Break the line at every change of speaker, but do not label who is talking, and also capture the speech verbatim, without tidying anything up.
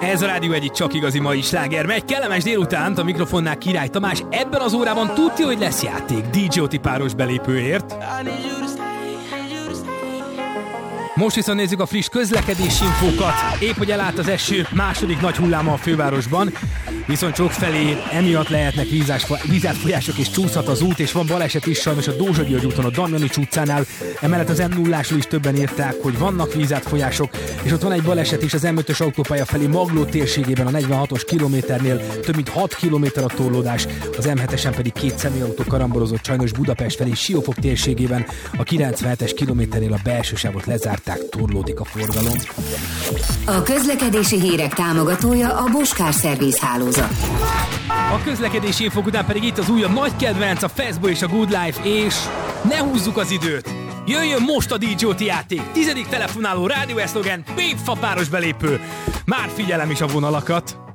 Ez a Rádió egyik csak igazi mai sláger. Megy kellemes délutánt, a mikrofonnál Király Tamás. Ebben az órában tudja, hogy lesz játék dé jé Oti páros belépőért. Most viszont nézzük a friss közlekedési infókat. Épp hogy elállt az eső második nagy hulláma a fővárosban, viszont sokfelé emiatt lehetnek vízátfolyások és csúszhat az út, és van baleset is sajnos a Dózsa György úton, a Damjanics utcánál. Emellett az em nullásról is többen írták, hogy vannak vízátfolyások, és ott van egy baleset is az em ötös autópálya felé Magló térségében, a negyvenhatos kilométernél több mint hat kilométer a torlódás, az em hetesen pedig két személyautó karambolozott sajnos Budapest felé Siófok térségében, a kilencvenhetes kilométernél a belső sávot lezárták, torlódik a forgalom.
A közlekedési hírek támogatója a Boskár Szerviz hálózat.
A közlekedési infók után pedig itt az újabb nagy kedvenc, a Fastball és a Good Life, és ne húzzuk az időt! Jöjjön most a dé jé Oti játék! Tizedik telefonáló rádió eszlogen, Babe Fa páros belépő! Már figyelem is a vonalakat!